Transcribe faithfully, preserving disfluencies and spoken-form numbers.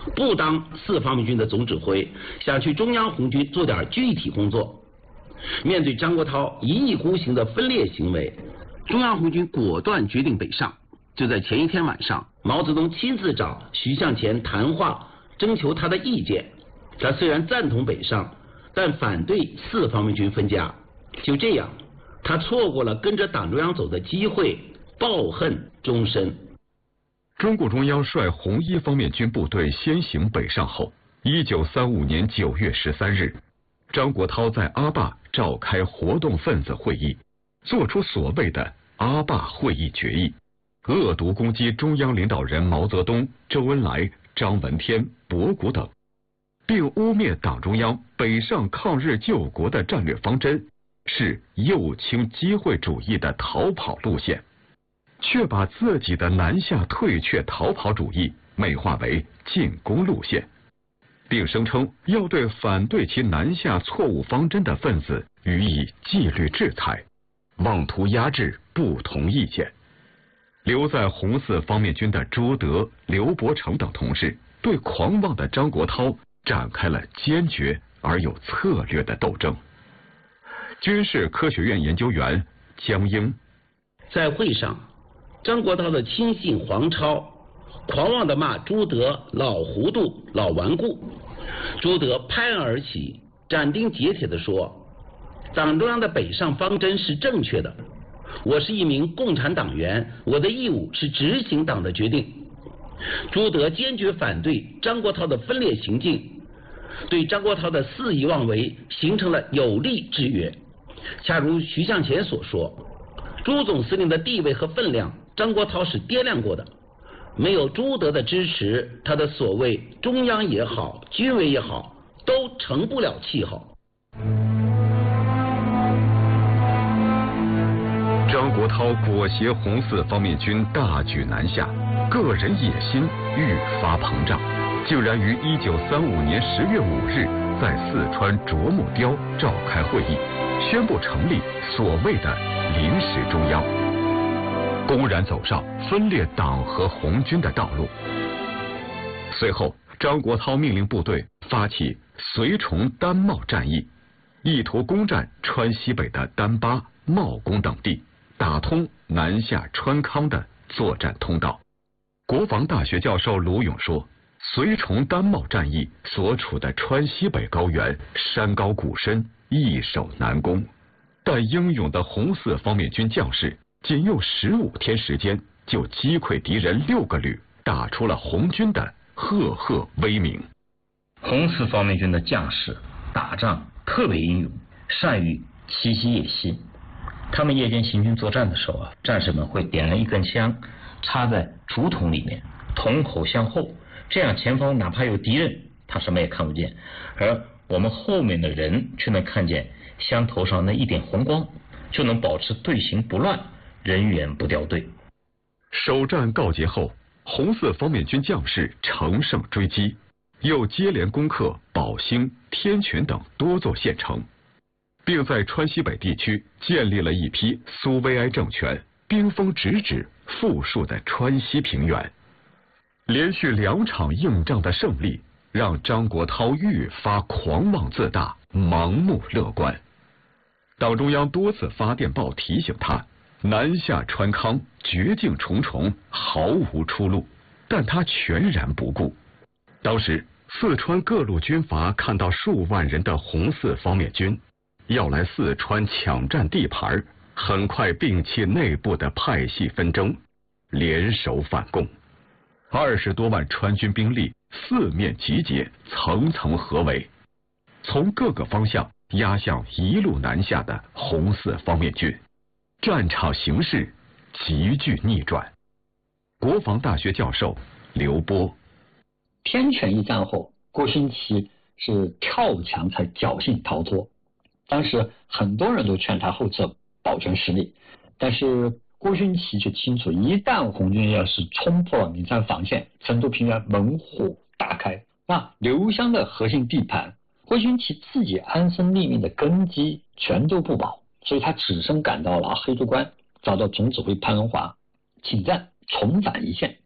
不当四方面军的总指挥，想去中央红军做点具体工作。面对张国焘一意孤行的分裂行为，中央红军果断决定北上。就在前一天晚上，毛泽东亲自找徐向前谈话，征求他的意见。他虽然赞同北上，但反对四方面军分家。就这样，他错过了跟着党中央走的机会，抱恨终身。 中共中央率红一方面军部队先行北上后，一九三五年九月十三日，张国焘在阿坝召开活动分子会议，作出所谓的阿坝会议决议，恶毒攻击中央领导人毛泽东、周恩来、张闻天、博古等，并污蔑党中央北上抗日救国的战略方针是右倾机会主义的逃跑路线，却把自己的南下退却逃跑主义美化为进攻路线，并声称要对反对其南下错误方针的分子予以纪律制裁，妄图压制不同意见。留在红四方面军的朱德、刘伯承等同志对狂妄的张国焘展开了坚决而有策略的斗争。军事科学院研究员江英在会上，张国焘的亲信黄超狂妄地骂朱德老糊涂、老顽固。朱德拍案而起，斩钉截铁地说：“党中央的北上方针是正确的，我是一名共产党员，我的义务是执行党的决定。”朱德坚决反对张国焘的分裂行径，对张国焘的肆意妄为形成了有力制约。恰如徐向前所说，朱总司令的地位和分量，张国焘是掂量过的。没有朱德的支持，他的所谓中央也好，军委也好，都成不了气候。 张国焘裹挟红四方面军大举南下，个人野心愈发膨胀，竟然于一九三五年十月五日在四川啄木雕召开会议，宣布成立所谓的临时中央，公然走上分裂党和红军的道路。随后，张国焘命令部队发起绥崇丹茂战役，意图攻占川西北的丹巴、茂公等地，打通南下川康的作战通道。国防大学教授卢勇说，绥崇丹茂战役所处的川西北高原山高谷深，易守难攻，但英勇的红四方面军将士仅用十五天时间就击溃敌人六个旅，打出了红军的赫赫威名。 红四方面军的将士打仗特别英勇，善于奇袭野袭。他们夜间行军作战的时候啊，战士们会点燃一根香，插在竹筒里面，筒口向后，这样前方哪怕有敌人，他什么也看不见，而我们后面的人却能看见香头上那一点红光，就能保持队形不乱，人员不掉队。 首战告捷后，红四方面军将士乘胜追击，又接连攻克宝兴、天泉等多座县城，并在川西北地区建立了一批苏维埃政权兵锋直指富庶的川西平原。连续两场硬仗的胜利，让张国焘愈发狂妄自大、盲目乐观。党中央多次发电报提醒他，南下川康绝境重重，毫无出路，但他全然不顾。当时四川各路军阀看到数万人的红四方面军要来四川抢占地盘，很快摒弃内部的派系纷争，联手反共。二十多万川军兵力四面集结，层层合围，从各个方向压向一路南下的红四方面军，战场形势急剧逆转。国防大学教授刘波， 天泉一战后，郭新奇是跳墙才侥幸逃脱，当时很多人都劝他后撤，保全实力，但是郭勋祺却清楚，一旦红军要是冲破了岷山防线，成都平原猛火大开，那刘湘的核心地盘，郭勋祺自己安身立命的根基全都不保，所以他只身赶到了黑龙关，找到总指挥潘文华，请战重返一线。